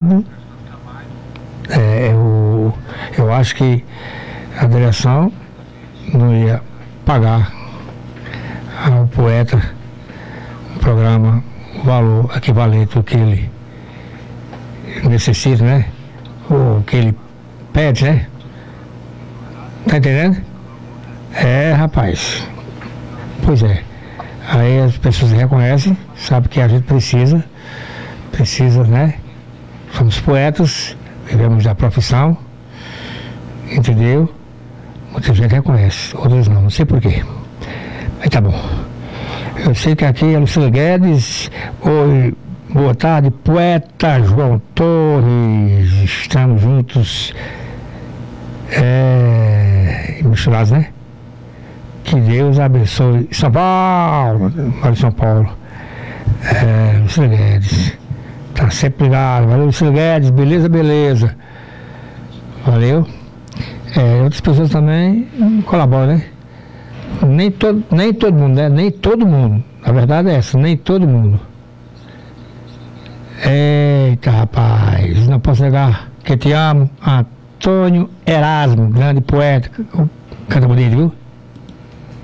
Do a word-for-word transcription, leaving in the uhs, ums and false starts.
errado. É, eu, eu acho que a direção não ia pagar ao poeta um programa, o valor equivalente ao que ele necessita, né? O que ele pede, né? Tá entendendo? É, rapaz. Pois é. Aí as pessoas reconhecem, sabem que a gente precisa, precisa, né? Somos poetas, vivemos da profissão, entendeu? Muita gente reconhece, outros não, não sei porquê. Mas tá bom. Eu sei que aqui é Lucila Guedes. Oi, boa tarde, poeta João Torres. Estamos juntos, é, misturados, né? Que Deus abençoe São Paulo, moro em São Paulo. É, Lucila Guedes. Tá sempre ligado. Valeu, Lucila Guedes. Beleza, beleza. Valeu. É, outras pessoas também colaboram, né? Nem todo, nem todo mundo, né? Nem todo mundo. A verdade é essa, nem todo mundo. Eita, rapaz. Não posso negar que te amo. Antônio Erasmo, grande poeta. Canta bonito, viu?